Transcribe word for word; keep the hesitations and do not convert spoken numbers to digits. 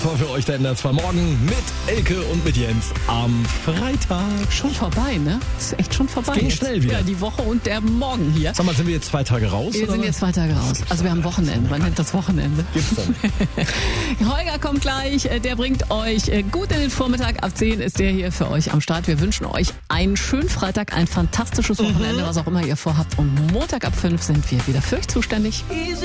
war für euch der N D R zwei Morgen mit Elke und mit Jens am Freitag. Schon vorbei, ne? Ist echt schon vorbei. Es ging jetzt. schnell wieder. Ja, die Woche und der Morgen hier. Sag mal, sind wir jetzt zwei Tage raus? Wir oder sind was? jetzt zwei Tage raus. Also wir haben Wochenende. Man nennt das Wochenende. Gibt's dann? Holger kommt gleich. Der bringt euch gut in den Vormittag. Ab zehn ist der hier für euch am Start. Wir wünschen euch einen schönen Freitag, ein fantastisches Wochenende, mhm. was auch immer ihr vorhabt. Und Montag ab fünf sind wir wieder für euch zuständig. Easy.